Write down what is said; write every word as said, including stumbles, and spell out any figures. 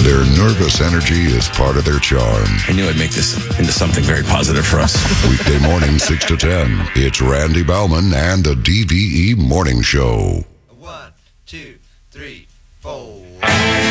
Their nervous energy is part of their charm. I knew I'd make this into something very positive for us. Weekday morning, six to ten. It's Randy Bauman and the D V E Morning Show. One, two, three, four.